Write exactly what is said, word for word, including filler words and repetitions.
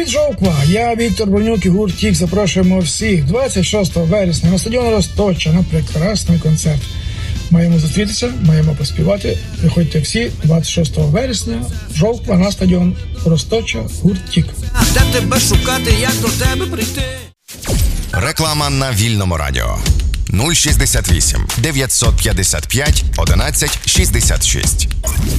Привіт, Жовква! Я Віктор Бронюк і гурт Тік запрошуємо всіх двадцять шостого вересня на стадіон Розточа на прекрасний концерт. Маємо зустрітися, маємо поспівати. Приходьте всі двадцять шостого вересня, Жовква, на стадіон Розточа, гурт Тік. Де тебе шукати, як до тебе прийти? Реклама на Вільному радіо. нуль шістдесят вісім дев'ятсот п'ятдесят п'ять одинадцять шістдесят шість.